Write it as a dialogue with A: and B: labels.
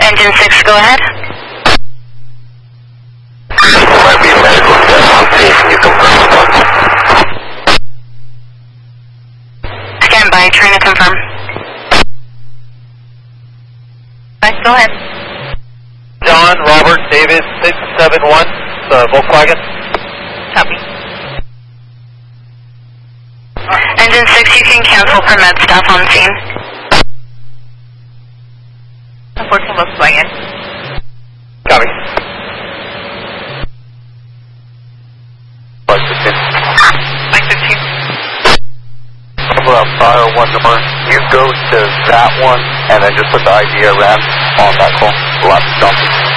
A: Engine 6, go ahead.
B: Might be a medical test on scene. Can you confirm?
A: Stand by, trying to confirm. Go ahead.
B: John, Robert, David, 671, Volkswagen.
A: Copy. Engine 6, you can cancel for med staff on scene. 14 Volkswagen.
B: Copy.
A: 515.
B: Fire 1 number. You go to that one and then just put the ID around on that call. Left jump.